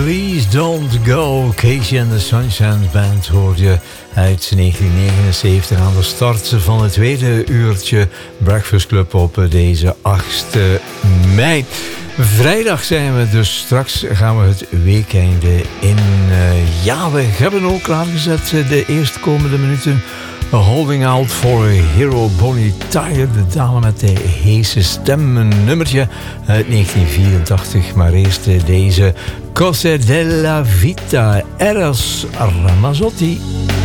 Please Don't Go. Casey and the Sunshine Band hoorde je uit 1979 aan de start van het tweede uurtje Breakfast Club op deze 8 mei. Vrijdag zijn we, dus straks gaan we het weekende in. Ja, we hebben ook klaargezet de eerstkomende minuten. Holding Out for a Hero, Bonnie Tyler, de dame met de heese stem. Een nummertje uit 1984, maar eerst deze Cose della Vita, Eros Ramazzotti.